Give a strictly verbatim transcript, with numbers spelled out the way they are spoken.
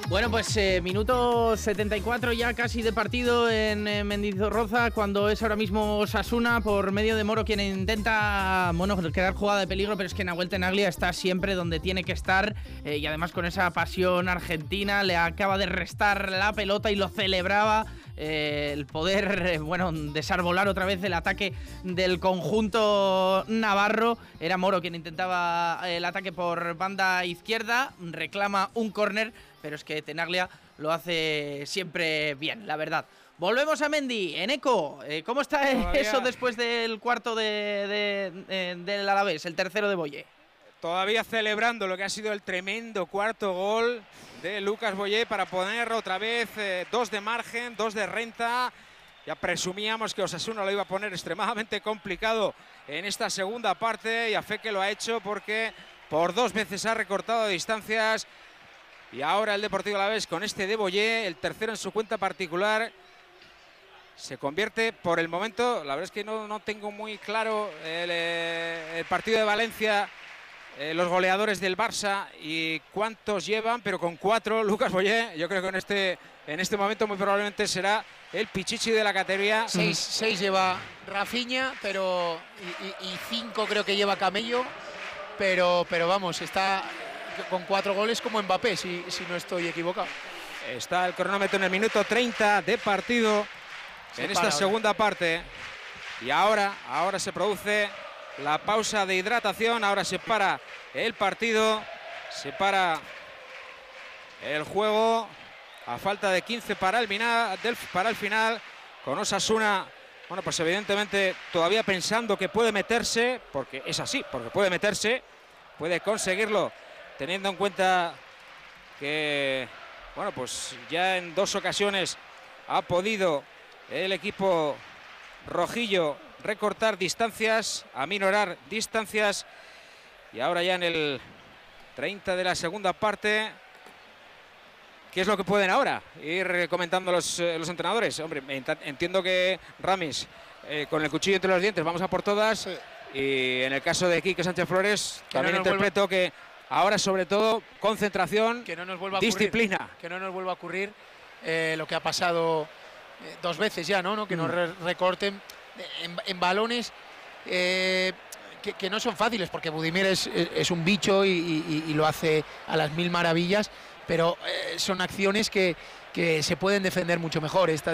Bueno, pues eh, minuto setenta y cuatro ya casi de partido en eh, Mendizorroza, cuando es ahora mismo Osasuna por medio de Moro quien intenta, bueno, crear jugada de peligro, pero es que Nahuel Tenaglia está siempre donde tiene que estar eh, y además con esa pasión argentina le acaba de restar la pelota y lo celebraba. Eh, el poder, eh, bueno, desarbolar otra vez el ataque del conjunto navarro. Era Moro quien intentaba el ataque por banda izquierda, reclama un córner, pero es que Tenaglia lo hace siempre bien, la verdad. Volvemos a Mendy, Eneco, eh, ¿cómo está Todavía... eso después del cuarto de, de, de, del Alavés, el tercero de Boye? Todavía celebrando lo que ha sido el tremendo cuarto gol de Lucas Boye para poner otra vez eh, dos de margen, dos de renta. Ya presumíamos que Osasuna lo iba a poner extremadamente complicado en esta segunda parte y a fe que lo ha hecho porque por dos veces ha recortado distancias. Y ahora el Deportivo Alavés con este de Boye, el tercero en su cuenta particular, se convierte por el momento, la verdad es que no, no tengo muy claro el, el partido de Valencia, eh, los goleadores del Barça y cuántos llevan, pero con cuatro, Lucas Boye, yo creo que en este, en este momento muy probablemente será el pichichi de la categoría. Seis, seis lleva Rafinha, pero y, y, y cinco creo que lleva Camello, pero, pero vamos, está con cuatro goles como Mbappé, si, si no estoy equivocado. Está el cronómetro en el minuto treinta de partido se en esta ahora. segunda parte. Y ahora, ahora se produce la pausa de hidratación, ahora se para el partido, se para el juego a falta de quince para el final, del, para el final con Osasuna, bueno, pues evidentemente todavía pensando que puede meterse, porque es así, porque puede meterse, puede conseguirlo, teniendo en cuenta que, bueno, pues ya en dos ocasiones ha podido el equipo rojillo recortar distancias, aminorar distancias, y ahora ya en el treinta de la segunda parte, ¿qué es lo que pueden ahora ir comentando los, eh, los entrenadores? Hombre, entiendo que Ramis, eh, con el cuchillo entre los dientes, vamos a por todas, sí. Y en el caso de Quique Sánchez Flores, que también no interpreto vuelva... que ahora sobre todo concentración, que no nos vuelva a disciplina. Ocurrir, que no nos vuelva a ocurrir eh, lo que ha pasado eh, dos veces ya, ¿no? ¿no? Que mm. nos re recorten en, en balones eh, que, que no son fáciles, porque Budimir es, es, es un bicho y, y, y lo hace a las mil maravillas, pero eh, son acciones que, que se pueden defender mucho mejor. Esta